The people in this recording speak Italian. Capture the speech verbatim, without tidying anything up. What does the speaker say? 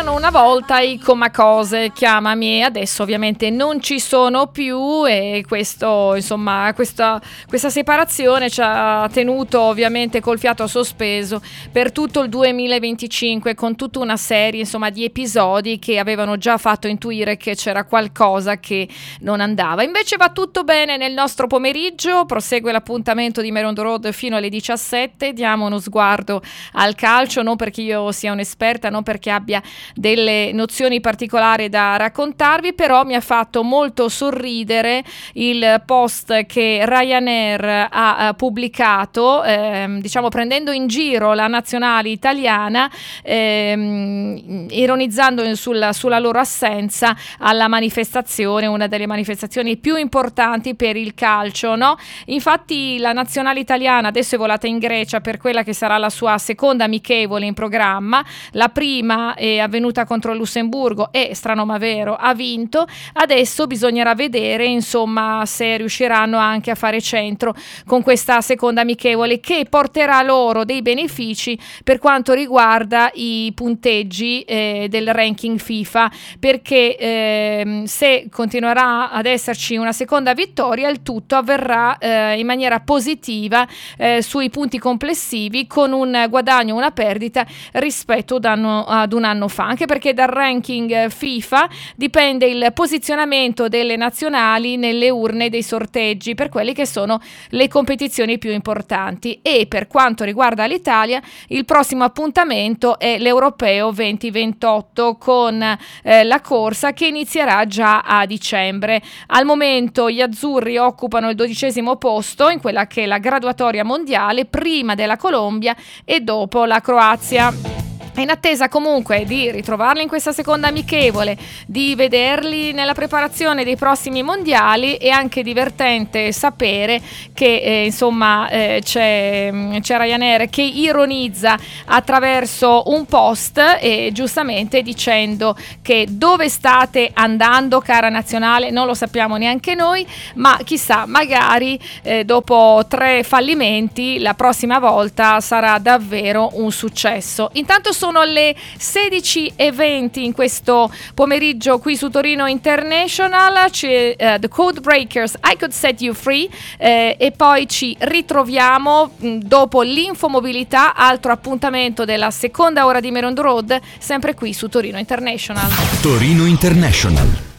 C'erano una volta i Comacose, chiamami, e adesso ovviamente non ci sono più, e questo, insomma, questa, questa separazione ci ha tenuto ovviamente col fiato sospeso per tutto il duemilaventicinque, con tutta una serie, insomma, di episodi che avevano già fatto intuire che c'era qualcosa che non andava. Invece va tutto bene nel nostro pomeriggio, prosegue l'appuntamento di Maryland Road fino alle diciassette, diamo uno sguardo al calcio, non perché io sia un'esperta, non perché abbia delle nozioni particolari da raccontarvi, però mi ha fatto molto sorridere il post che Ryanair ha, ha pubblicato, ehm, diciamo prendendo in giro la nazionale italiana, ehm, ironizzando sulla, sulla loro assenza alla manifestazione, una delle manifestazioni più importanti per il calcio, no? Infatti la nazionale italiana adesso è volata in Grecia per quella che sarà la sua seconda amichevole in programma. La prima è avvenuta contro il Lussemburgo e, strano ma vero, ha vinto. Adesso bisognerà vedere, insomma, se riusciranno anche a fare centro con questa seconda amichevole, che porterà loro dei benefici per quanto riguarda i punteggi eh, del ranking FIFA, perché eh, se continuerà ad esserci una seconda vittoria, il tutto avverrà eh, in maniera positiva eh, sui punti complessivi, con un guadagno, una perdita rispetto ad, anno, ad un anno fa, anche perché dal ranking FIFA dipende il posizionamento delle nazionali nelle urne dei sorteggi per quelle che sono le competizioni più importanti. E per quanto riguarda l'Italia, il prossimo appuntamento è l'Europeo venti ventotto, con eh, la corsa che inizierà già a dicembre. Al momento gli azzurri occupano il dodicesimo posto in quella che è la graduatoria mondiale, prima della Colombia e dopo la Croazia. In attesa comunque di ritrovarli in questa seconda amichevole, di vederli nella preparazione dei prossimi mondiali, è anche divertente sapere che eh, insomma eh, c'è, c'è Ryanair che ironizza attraverso un post, e giustamente dicendo che dove state andando, cara nazionale, non lo sappiamo neanche noi, ma chissà, magari eh, dopo tre fallimenti la prossima volta sarà davvero un successo. Intanto sono le sedici e venti in questo pomeriggio qui su Torino International. C'è uh, The Codebreakers, I Could Set You Free, eh, e poi ci ritroviamo mh, dopo l'infomobilità, altro appuntamento della seconda ora di Maryland Road, sempre qui su Torino International. Torino International.